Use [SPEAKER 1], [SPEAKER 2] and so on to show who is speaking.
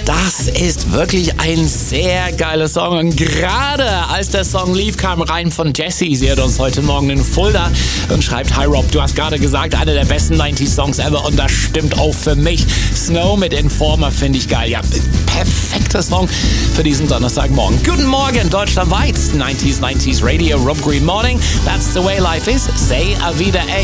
[SPEAKER 1] Das ist wirklich ein sehr geiler Song. Und gerade als der Song lief, kam rein von Jessie. Sie hat uns heute Morgen in Fulda und schreibt: Hi Rob, du hast gerade gesagt, einer der besten 90s-Songs ever. Und das stimmt auch für mich. Snow mit Informer finde ich geil. Ja, perfekter Song für diesen Donnerstagmorgen. Guten Morgen, deutschlandweit. 90s Radio, Rob Green Morning. That's the way life is. Say a wieder, ey.